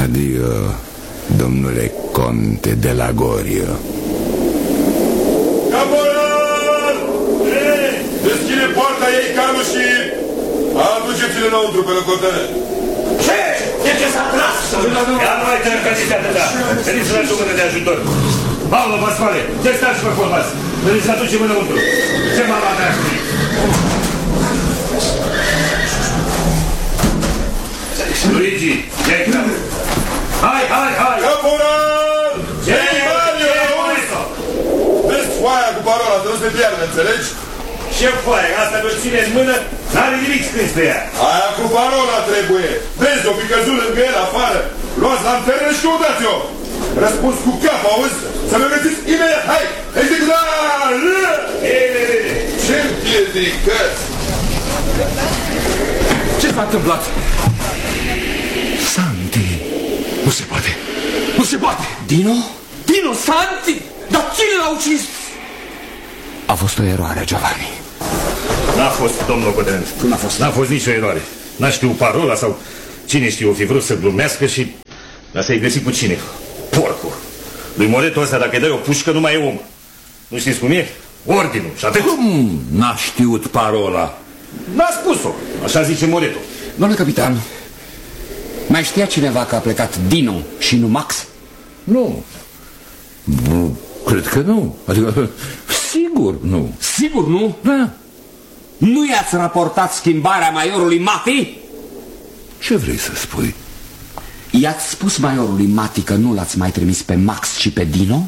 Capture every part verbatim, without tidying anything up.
Adio, domnule conte de la Gorio. Caporal! Ei, deschide poarta, ei calul și aduceți-le înăuntru pe locotenent. Ce? De ce s-a tras? Ia nu mai tărcățiți atâta. Veniți să dați o mână de ajutor. Paolo, Pasquale, ce stați și vă formați? Veniți să aducem înăuntru. Ce m-a luat așa? Luigi, ia-i cramă. Hai, hai, hai! Caporal! Ei, Mario, auzi! Vezi foaia cu parola, să nu se pierde, înțelegi? Ce foaie? Asta vă ține în mână, n-are nimic scris pe ea. Aia cu parola trebuie. Vezi, o picăzul lângă el afară. Luați lanternă și căutați-o. Răspuns cu cap, auzi? Să mă găsiți imediat, hai! Executar! Ce împiedicați? Ce s-a întâmplat? Santi! Nu se poate! Nu se poate! Dino? Dino Santi? Dar cine l-a ucis? A fost o eroare, Giovanni. N-a fost, domnul locotenent. Cum a fost? N-a fost nicio eroare. N-a știut parola sau cine știu, o fi vrut să glumească și... Dar să-i găsi cu cine? Porcul. Lui Moreto ăsta, dacă îi dai o pușcă, nu mai e om. Nu știți cum e? Ordinul și atât. Cum n-a știut parola? N-a spus-o. Așa zice Moreto. Domnule capitan, mai știa cineva că a plecat Dino și nu Max? Nu. Nu, cred că nu. Adică, sigur nu. Sigur nu? Da. Nu i-ați raportat schimbarea majorului Mati? Ce vrei să spui? I-ați spus majorului Mati că nu l-ați mai trimis pe Max, ci pe Dino?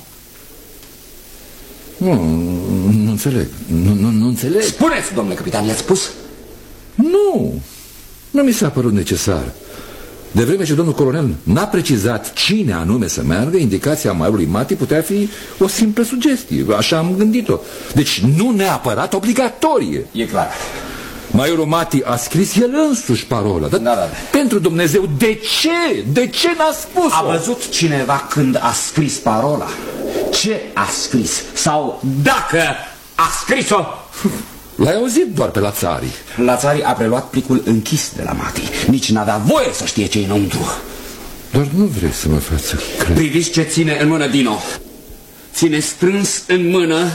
Nu, nu înțeleg. Nu, nu, nu înțeleg. Spuneți, domnule capitan, i-ați spus? Nu. Nu mi s-a părut necesar. De vreme ce domnul colonel n-a precizat cine anume să meargă, indicația majorului Mati putea fi o simplă sugestie. Așa am gândit-o. Deci nu neapărat obligatorie. E clar. Majorul Mati a scris el însuși parola. Dar da, da. pentru Dumnezeu, de ce? De ce n-a spus-o? A văzut cineva când a scris parola? Ce a scris? Sau dacă a scris-o? L-ai auzit doar pe Lațari. Lațari a preluat plicul închis de la Mati. Nici n-avea voie să știe ce-i înăuntru. Doar nu vrei să mă faci să cred. Priviți ce ține în mână Dino. Ține strâns în mână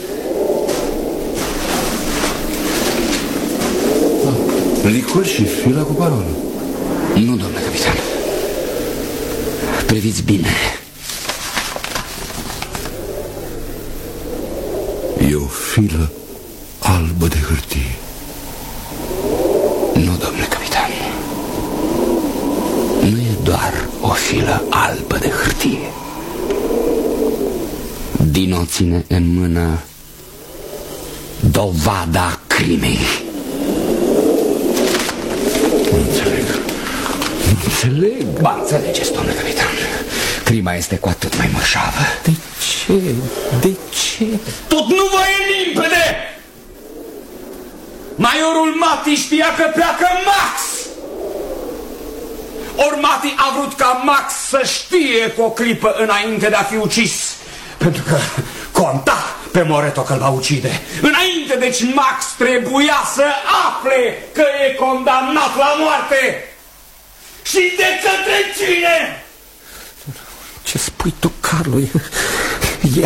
licor și fila cu parolă. Nu, domnule capitan. Priviți bine. E o filă albă de hârtie. Nu, domnule capitan. Nu e doar o filă albă de hârtie. Dino ține în mână dovada crimei. Nu înțeleg. Nu înțeleg. Ba, înțelegeți, domnule capitan. Crima este cu atât mai mărșavă. De ce? De ce? Tot nu vă e limpede! Majorul Mati știa că pleacă Max! Ori Mati a vrut ca Max să știe cu o clipă înainte de a fi ucis. Pentru că conta pe Moreto că îl va ucide. Înainte, deci, Max trebuia să afle că e condamnat la moarte. Și de către cine? Ce spui tu, Carlo? E...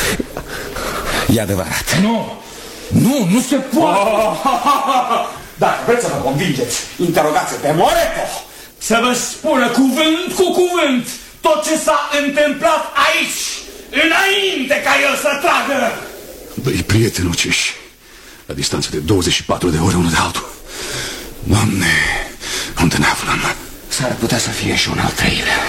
E adevărat. Nu! Nu, nu se poate! Oh, dacă vreți să vă convingeți, interogați pe Moreto să vă spună cuvânt cu cuvânt tot ce s-a întâmplat aici, înainte ca el să tragă. Doi prieteni uciși la distanță de douăzeci și patru de ore unul de altul. Doamne, unde ne aflăm? S-ar putea să fie și un al treilea,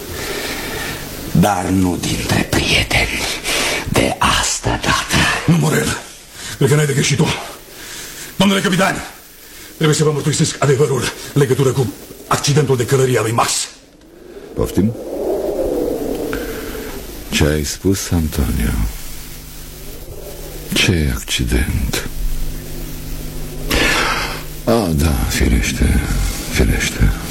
dar nu dintre prieteni de asta dată. Nu, Morel, cred că n-ai de greșit tu. Domnule capitan, trebuie să vă mărturisesc adevărul în legătură cu accidentul de călărie a lui Max. Poftim? Ce ai spus, Antonio? Ce accident? Ah, da, firește, firește.